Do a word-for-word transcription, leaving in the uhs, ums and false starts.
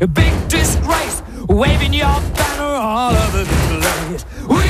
big disgrace, waving your banner all over the place. We